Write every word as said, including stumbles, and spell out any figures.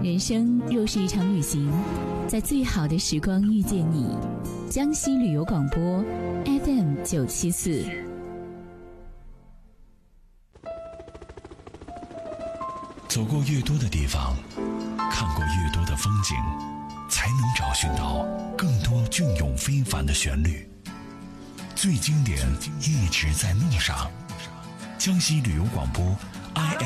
人生若是一场旅行，在最好的时光遇见你。江西旅游广播 F M 九七四。 走过越多的地方，看过越多的风景，才能找寻到更多隽永非凡的旋律。最经典一直在路上。江西旅游广播 I